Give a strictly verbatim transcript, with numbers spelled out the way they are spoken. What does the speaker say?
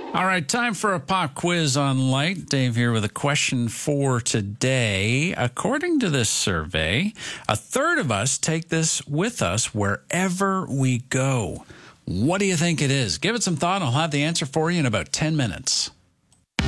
All right, time for a pop quiz on Light. Dave here with a question for today. According to this survey, a third of us take this with us wherever we go. What do you think it is? Give it some thought. I'll have the answer for you in about ten minutes.